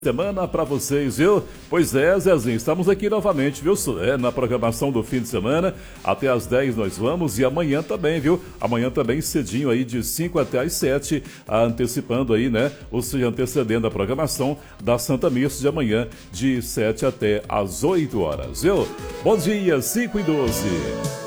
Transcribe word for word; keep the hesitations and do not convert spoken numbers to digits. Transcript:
Semana para vocês, viu? Pois é, Zezinho, estamos aqui novamente, viu? É, na programação do fim de semana, até às dez nós vamos e amanhã também, viu? Amanhã também cedinho aí, de cinco até às sete, antecipando aí, né? Ou seja, antecedendo a programação da Santa Missa de amanhã, de sete até às oito horas, viu? Bom dia, cinco e doze.